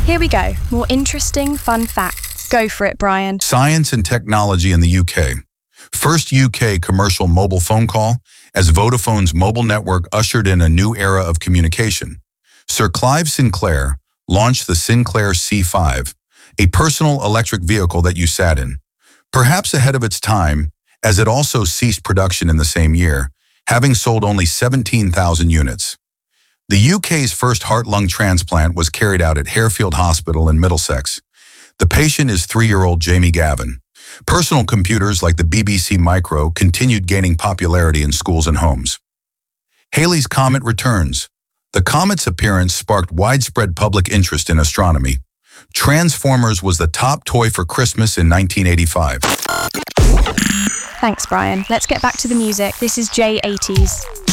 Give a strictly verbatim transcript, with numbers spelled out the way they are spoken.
Here we go. More interesting, fun facts. Go for it, Brian. Science and technology in the U K. First U K commercial mobile phone call, as Vodafone's mobile network ushered in a new era of communication. Sir Clive Sinclair launched the Sinclair C five, a personal electric vehicle that you sat in. Perhaps ahead of its time, as it also ceased production in the same year, having sold only seventeen thousand units. The U K's first heart-lung transplant was carried out at Harefield Hospital in Middlesex. The patient is three-year-old Jamie Gavin. Personal computers like the B B C Micro continued gaining popularity in schools and homes. Halley's Comet returns. The comet's appearance sparked widespread public interest in astronomy. Transformers was the top toy for Christmas in nineteen eighty-five. Thanks, Brian. Let's get back to the music. This is J eighties.